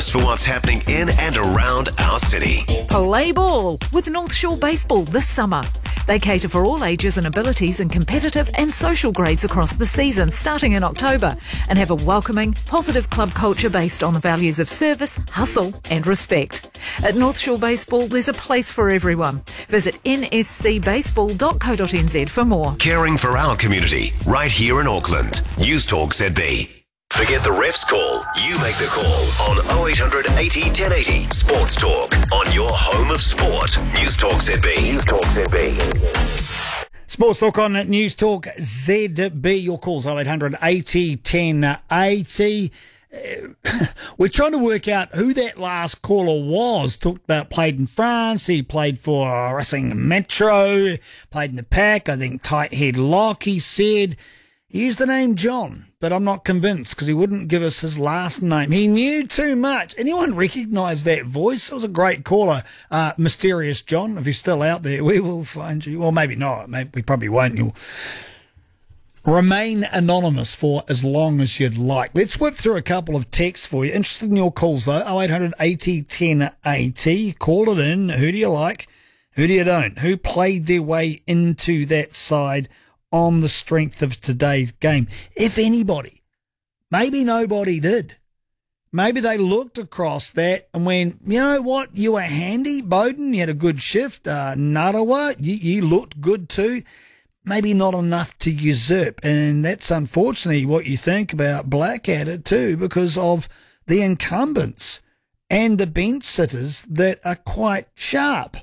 first for what's happening in and around our city. Play ball with North Shore Baseball this summer. They cater for all ages and abilities in competitive and social grades across the season, starting in October, and have a welcoming, positive club culture based on the values of service, hustle and respect. At North Shore Baseball, there's a place for everyone. Visit nscbaseball.co.nz for more. Caring for our community, right here in Auckland. News Talk ZB. Forget the ref's call. You make the call on 0800 80 1080 Sports Talk on your home of sport. News Talk ZB. News Talk ZB. Sports Talk on News Talk ZB. Your calls 0800 80 1080. We're trying to work out who that last caller was. Talked about played in France. He played for Racing Metro. Played in the pack. I think tight head lock. He said he used the name John, but I'm not convinced because he wouldn't give us his last name. He knew too much. Anyone recognise that voice? It was a great caller. Mysterious John, if you're still out there, we will find you. Well, maybe not. Maybe we probably won't. You'll remain anonymous for as long as you'd like. Let's whip through a couple of texts for you. Interested in your calls, though. 0800 80 1080. Call it in. Who do you like? Who do you don't? Who played their way into that side on the strength of today's game? If anybody, maybe nobody did. Maybe they looked across that and went, you know what, you were handy, Bowden, you had a good shift. Narawa, you looked good too. Maybe not enough to usurp. And that's unfortunately what you think about Blackadder too, because of the incumbents and the bench sitters that are quite sharp.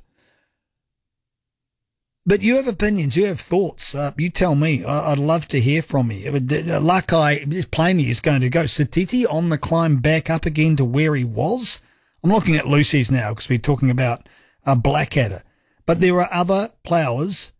But you have opinions, you have thoughts. You tell me. I'd love to hear from you. Lakai plainly is going to go. Satiti on the climb back up again to where he was. I'm looking at Lucy's now because we're talking about Blackadder. But there are other players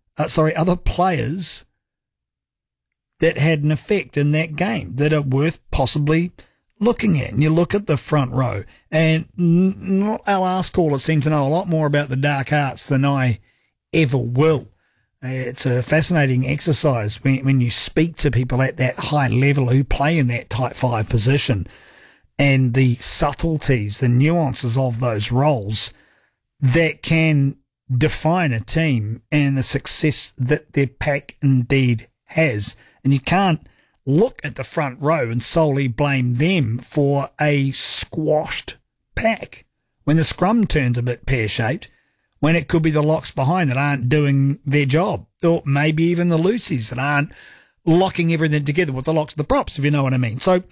that had an effect in that game that are worth possibly looking at. And you look at the front row, and our last caller seemed to know a lot more about the dark arts than I ever will. It's a fascinating exercise when you speak to people at that high level who play in that tight five position, and the subtleties, the nuances of those roles that can define a team and the success that their pack indeed has. And you can't look at the front row and solely blame them for a squashed pack when the scrum turns a bit pear-shaped, when it could be the locks behind that aren't doing their job, or maybe even the Lucies that aren't locking everything together with the locks of the props, if you know what I mean. So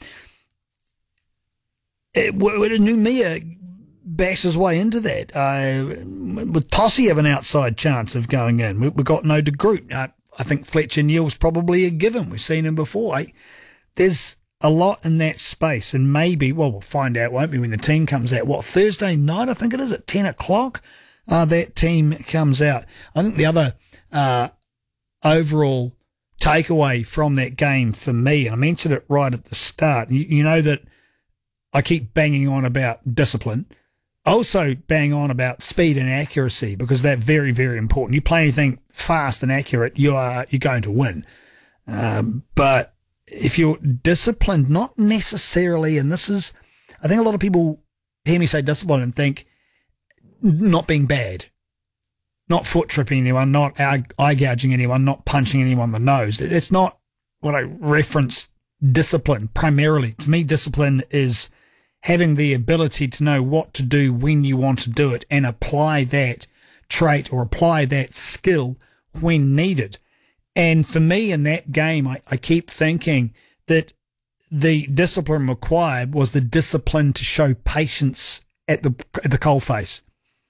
Numia bashed his way into that. With Tossie have an outside chance of going in. We've got no De Groot. I think Fletcher Neal's probably a given. We've seen him before. There's a lot in that space, and maybe, well, we'll find out, won't we, when the team comes out. Thursday night, I think it is, at 10 o'clock? That team comes out. I think the other overall takeaway from that game for me, and I mentioned it right at the start, you know that I keep banging on about discipline. I also bang on about speed and accuracy because they're very, very important. You play anything fast and accurate, you're going to win. But if you're disciplined, not necessarily, and this is, I think a lot of people hear me say discipline and think not being bad, not foot tripping anyone, not eye gouging anyone, not punching anyone in the nose. It's not what I reference discipline primarily. For me, discipline is having the ability to know what to do when you want to do it and apply that trait or apply that skill when needed. And for me in that game, I keep thinking that the discipline required was the discipline to show patience at the coalface.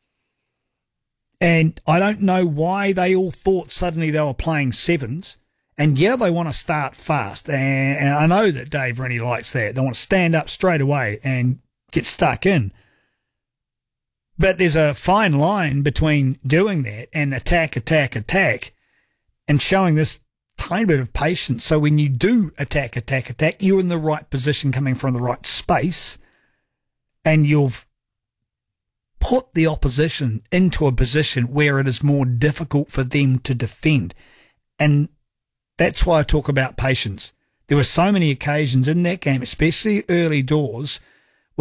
And I don't know why they all thought suddenly they were playing sevens. And yeah, they want to start fast. And I know that Dave really likes that. They want to stand up straight away and get stuck in. But there's a fine line between doing that and attack, and showing this tiny bit of patience. So when you do attack, you're in the right position coming from the right space, and you've put the opposition into a position where it is more difficult for them to defend. And that's why I talk about patience. There were so many occasions in that game, especially early doors,